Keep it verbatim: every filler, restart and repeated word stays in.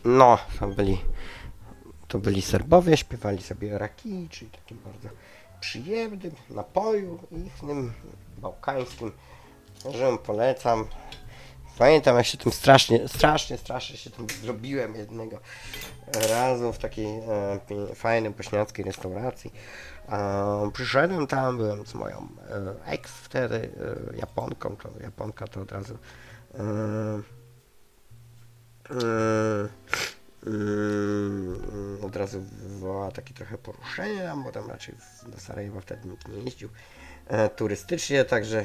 No, to byli, to byli Serbowie, śpiewali sobie raki, czyli takim bardzo przyjemnym napoju, innym bałkańskim, że ją polecam. Pamiętam, jak się tym strasznie, strasznie, strasznie się tym zrobiłem jednego razu w takiej e, fajnej bośniackiej restauracji. E, przyszedłem tam, byłem z moją e, ex wtedy, e, Japonką, to Japonka to od razu e, e, e, od razu wywołała takie trochę poruszenia, bo tam raczej do Sarajewa wtedy nikt nie jeździł e, turystycznie, także